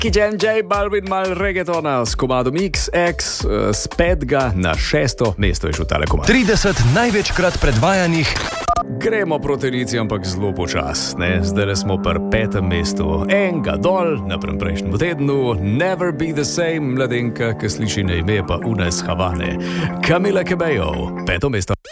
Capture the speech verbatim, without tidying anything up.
Jam J Balvin mal reggaetona s komadom X X, s petega na šesto mesto je šel tale komad. trideset največkrat predvajanih. Gremo proti lici, ampak zelo počas, ne? Zdaj smo pri petem mestu. Enga dol, naprem prejšnjemu tednu, Never Be The Same, mladenka, ki sliši na ime pa Unes Havane. Camila Cabello, peto mesto.